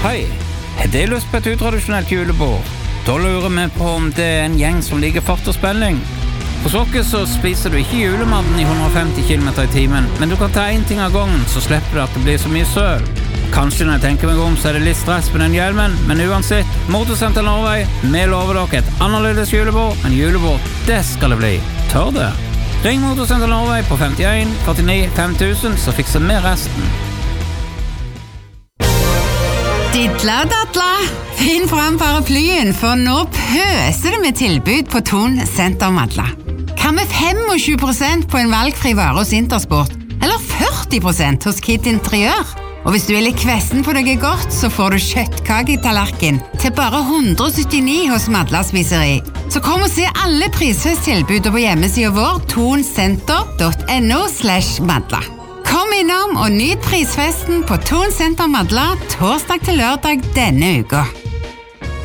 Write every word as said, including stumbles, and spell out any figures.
Hei, har du lyst på et utradisjonelt julebord? Da lurer vi på om det er en gjeng som liker fart og spenning. Hos oss så spiser du ikke julematen i hundre og femti kilometer i timen, men du kan ta en ting av gangen, så slipper du at det blir så mye søl. Kanskje når jeg tenker meg om, så er det litt stress på den hjelmen, men uansett, Motorsenter Norway, vi lover dere et annerledes julebord, men julebord, det skal det bli. Tør det? Ring Motorsenter Norway på femtien førtini fem tusen, så fikser vi resten. Didla dadla, finn fram paraplyen, for nå pøser det med tilbud på Thon Senter Madla. Hva med tjuefem prosent på en valgfri vare hos Intersport, eller førti prosent hos Kid Interiør? Og hvis du er litt kvessen på noe godt, så får du kjøttkake i tallerken til bare hundre og syttini hos Madla Spiseri. Så kom og se alle prisfesttilbud på hjemmesiden vår thonsenter punktum no slash madla. Kom innom og nyt prisfesten på Thon Senter Madla torsdag til lørdag denne uka.